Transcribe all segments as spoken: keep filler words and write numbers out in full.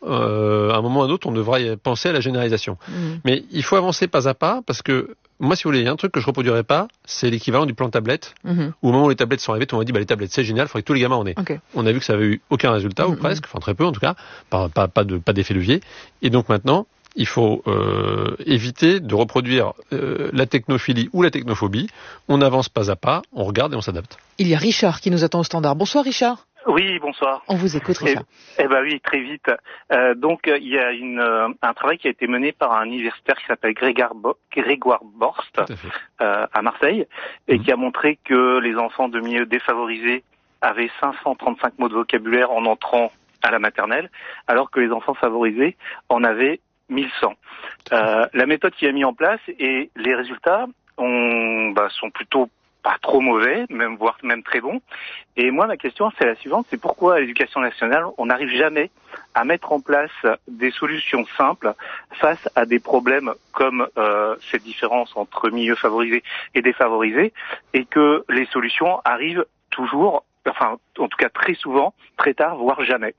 euh, à un moment ou à un autre, on devrait penser à la généralisation. Mmh. Mais il faut avancer pas à pas, parce que moi, si vous voulez, il y a un truc que je reproduirai pas, c'est l'équivalent du plan tablette, mmh. où au moment où les tablettes sont arrivées, on m'a dit, bah, les tablettes, c'est génial, il faudrait que tous les gamins en aient. Okay. On a vu que ça avait eu aucun résultat, mmh. ou presque, enfin très peu en tout cas, pas, pas, pas, de, pas d'effet levier. Et donc maintenant, il faut euh, éviter de reproduire euh, la technophilie ou la technophobie. On avance pas à pas, on regarde et on s'adapte. Il y a Richard qui nous attend au standard. Bonsoir Richard. Oui, bonsoir. On vous écoute, Richard. Eh, eh ben oui, très vite. Euh, donc, il y a une, euh, un travail qui a été mené par un universitaire qui s'appelle Grégoire, Bo- Grégoire Borst à, euh, à Marseille, et mmh. qui a montré que les enfants de milieux défavorisés avaient cinq cent trente-cinq mots de vocabulaire en entrant à la maternelle, alors que les enfants favorisés en avaient mille cent. Euh, la méthode qui a mis en place et les résultats ont, bah, sont plutôt pas trop mauvais, même voire même très bons. Et moi, ma question, c'est la suivante, c'est pourquoi à l'éducation nationale, on n'arrive jamais à mettre en place des solutions simples face à des problèmes comme euh, cette différence entre milieux favorisés et défavorisés, et que les solutions arrivent toujours, enfin, en tout cas très souvent, très tard, voire jamais.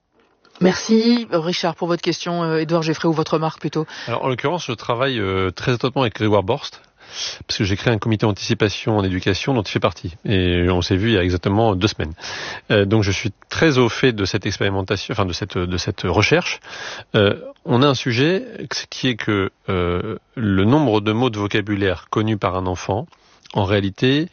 Merci Richard pour votre question. Euh, Édouard Geffray, ou votre remarque plutôt. Alors en l'occurrence, je travaille euh, très étroitement avec Grégoire Borst, parce que j'ai créé un comité anticipation en éducation dont il fait partie. Et on s'est vu il y a exactement deux semaines. Euh, donc je suis très au fait de cette expérimentation, enfin de cette, de cette recherche. Euh, on a un sujet qui est que euh, le nombre de mots de vocabulaire connus par un enfant, en réalité,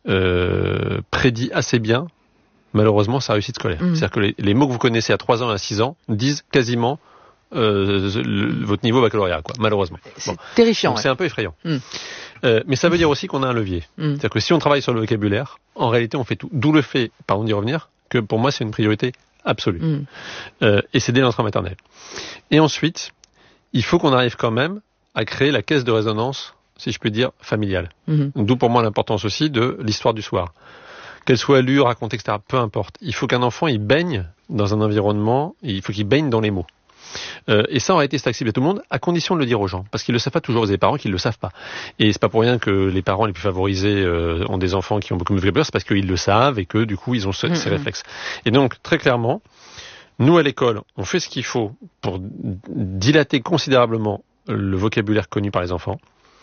euh, prédit assez bien malheureusement sa réussite scolaire. Mmh. C'est-à-dire que les, les mots que vous connaissez à trois ans et à six ans disent quasiment euh, le, votre niveau baccalauréat, quoi, malheureusement. C'est bon. Terrifiant. Donc, ouais. C'est un peu effrayant. Mmh. Euh, mais ça veut dire aussi qu'on a un levier. Mmh. C'est-à-dire que si on travaille sur le vocabulaire, en réalité on fait tout. D'où le fait, pardon d'y revenir, que pour moi c'est une priorité absolue. Mmh. Euh, et c'est dès l'entrée en maternelle. Et ensuite, il faut qu'on arrive quand même à créer la caisse de résonance, si je puis dire, familiale. Mmh. D'où pour moi l'importance aussi de l'histoire du soir. Qu'elle soit lue, racontée, et cetera, peu importe. Il faut qu'un enfant, il baigne dans un environnement, il faut qu'il baigne dans les mots. Euh, et ça, en réalité, c'est accessible à tout le monde, à condition de le dire aux gens. Parce qu'ils le savent pas toujours, les parents qui le savent pas. Et c'est pas pour rien que les parents les plus favorisés euh, ont des enfants qui ont beaucoup de vocabulaire, c'est parce qu'ils le savent et que, du coup, ils ont ce, mmh, ces mmh. réflexes. Et donc, très clairement, nous, à l'école, on fait ce qu'il faut pour dilater considérablement le vocabulaire connu par les enfants.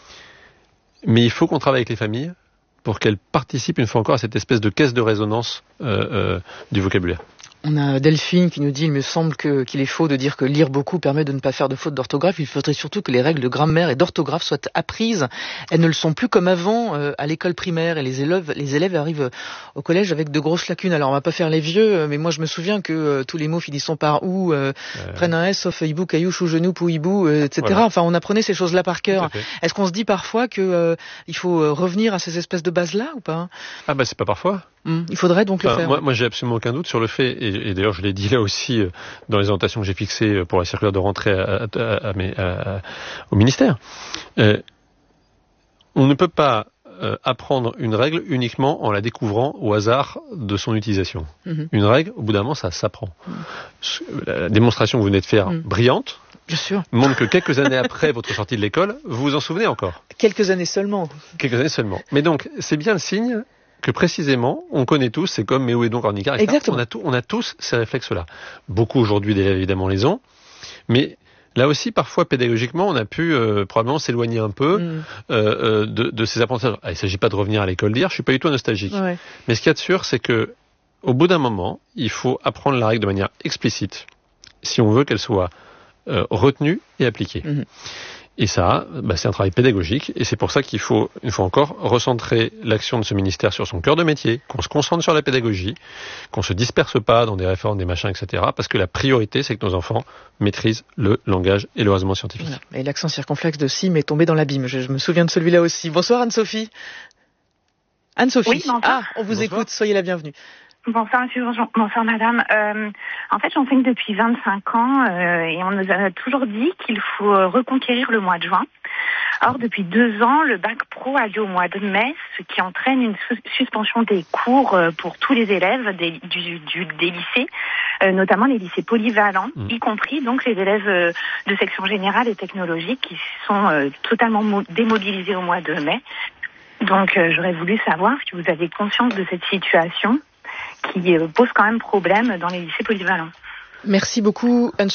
Mais il faut qu'on travaille avec les familles pour qu'elles participent une fois encore à cette espèce de caisse de résonance euh, euh, du vocabulaire. On a Delphine qui nous dit « Il me semble que, qu'il est faux de dire que lire beaucoup permet de ne pas faire de fautes d'orthographe. Il faudrait surtout que les règles de grammaire et d'orthographe soient apprises. Elles ne le sont plus comme avant euh, à l'école primaire et les élèves, les élèves arrivent au collège avec de grosses lacunes. Alors on va pas faire les vieux, mais moi je me souviens que euh, tous les mots finissant par « ou euh, », euh... prennent un S, sauf hibou, caillou, chou, genou, pou, hibou, euh, et cetera. Voilà. Enfin on apprenait ces choses-là par cœur. Est-ce qu'on se dit parfois que euh, il faut euh, revenir à ces espèces de bases-là ou pas? Ah bah c'est pas parfois. Mmh. Il faudrait donc enfin, le faire. Moi, moi j'ai absolument aucun doute sur le fait, et, et d'ailleurs je l'ai dit là aussi euh, dans les orientations que j'ai fixées pour la circulaire de rentrée à, à, à, à, à, au ministère. Euh, on ne peut pas euh, apprendre une règle uniquement en la découvrant au hasard de son utilisation. Mmh. Une règle, au bout d'un moment, ça s'apprend. Mmh. La démonstration que vous venez de faire, mmh. brillante, bien sûr, montre que quelques années après votre sortie de l'école, vous vous en souvenez encore. Quelques années seulement. Quelques années seulement. Mais donc, c'est bien le signe que précisément, on connaît tous, c'est comme mais où est donc Ornicard, et cetera. On a, tout, on a tous ces réflexes-là. Beaucoup aujourd'hui d'élèves évidemment les ont, mais là aussi parfois pédagogiquement on a pu euh, probablement s'éloigner un peu mm. euh, de, de ces apprentissages. Ah, il ne s'agit pas de revenir à l'école lire, je ne suis pas du tout nostalgique. Ouais. Mais ce qu'il y a de sûr, c'est que au bout d'un moment, il faut apprendre la règle de manière explicite, si on veut qu'elle soit euh, retenue et appliquée. Mm. Et ça, bah, c'est un travail pédagogique, et c'est pour ça qu'il faut, une fois encore, recentrer l'action de ce ministère sur son cœur de métier, qu'on se concentre sur la pédagogie, qu'on se disperse pas dans des réformes, des machins, et cetera. Parce que la priorité, c'est que nos enfants maîtrisent le langage et le raisonnement scientifique. Voilà. Et l'accent circonflexe de Sim est tombé dans l'abîme. Je, je me souviens de celui-là aussi. Bonsoir Anne-Sophie. Anne-Sophie. Oui, ah, on vous bonsoir. Écoute. Soyez la bienvenue. Bonsoir monsieur, bonsoir madame. Euh, en fait, j'enseigne depuis vingt-cinq ans euh, et on nous a toujours dit qu'il faut reconquérir le mois de juin. Or, depuis deux ans, le bac pro a lieu au mois de mai, ce qui entraîne une su- suspension des cours pour tous les élèves des, du, du, des lycées, euh, notamment les lycées polyvalents, mmh. y compris donc les élèves euh, de section générale et technologique qui sont euh, totalement mo- démobilisés au mois de mai. Donc, euh, j'aurais voulu savoir si vous avez conscience de cette situation qui pose quand même problème dans les lycées polyvalents. Merci beaucoup, Anne.